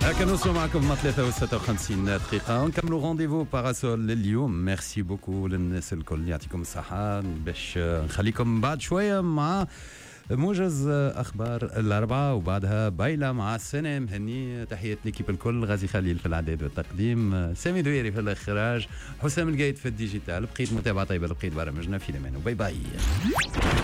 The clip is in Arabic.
هكا نوصلوا معكم 53 دقيقة ونكملوا رونديفو باراسول لليوم. ميرسي بوكو للناس الكل، يعطيكم الصحة. باش نخليكم بعد شوية مع موجز اخبار الاربعه وبعدها بايله مع السنه مهني. تحيه ليكيب الكل، غازي خليل في الاعداد والتقديم، سامي دويري في الاخراج، حسام القايد في الديجيتال. بقيت متابعه طيبه، بقيت برامجنا في الامان وباي باي.